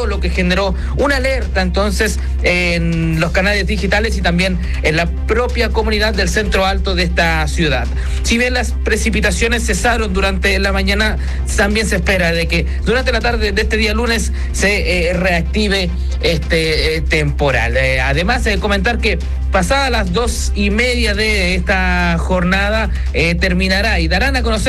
lo que generó una alerta entonces en los canales digitales y también en la propia comunidad del centro alto de esta ciudad. Si bien las precipitaciones cesaron durante la mañana, también se espera de que durante la tarde de este día lunes se reactive este temporal. Además, comentar que pasadas las 2:30 de esta jornada terminará y darán a conocer